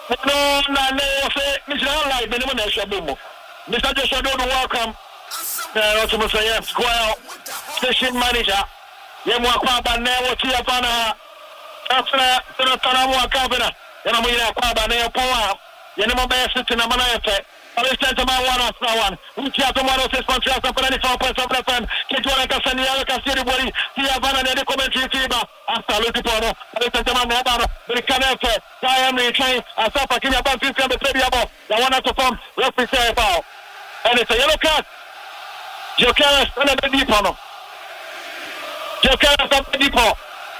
No, say, Mr. Light, the name of Shabumo. Mr. Joshua, welcome. Yes, Square Station Manager. Yamwakaba Never Tiapana. After Tanamu Cabina. Yamina Quaba Neo Power. Yanama Bassett in a Manate. One after one. We have the 106.3 of 94 of FM. Kitwana Cassania Cassini Body. Tiavana and the commentary Tiba. After Lutipono. Alexander the Canefe. I am retrained. I saw Pakinia Bantu from the Trebiabo. The one at the form. Referee foul. And it's a yellow card. Jokeres and the Deepono. Jokeres of the Deepo.